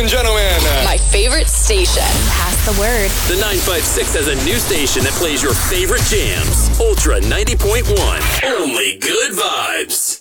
gentlemen. My favorite station. Pass the word. The 956 has a new station that plays your favorite jams. Ultra 90.1. Only good vibes.